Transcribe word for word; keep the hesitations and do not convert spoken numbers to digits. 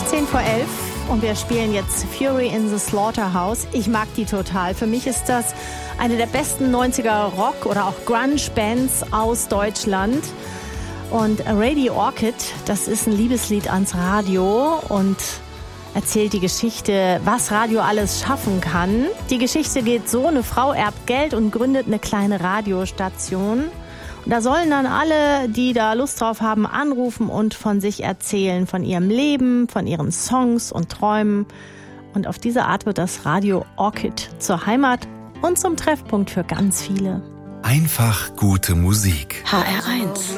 zehn vor elf und wir spielen jetzt Fury in the Slaughterhouse. Ich mag die total. Für mich ist das eine der besten neunziger Rock- oder auch Grunge-Bands aus Deutschland. Und Radio Orchid, das ist ein Liebeslied ans Radio und erzählt die Geschichte, was Radio alles schaffen kann. Die Geschichte geht so: Eine Frau erbt Geld und gründet eine kleine Radiostation. Und da sollen dann alle, die da Lust drauf haben, anrufen und von sich erzählen, von ihrem Leben, von ihren Songs und Träumen. Und auf diese Art wird das Radio Orchid zur Heimat und zum Treffpunkt für ganz viele. Einfach gute Musik. H R eins.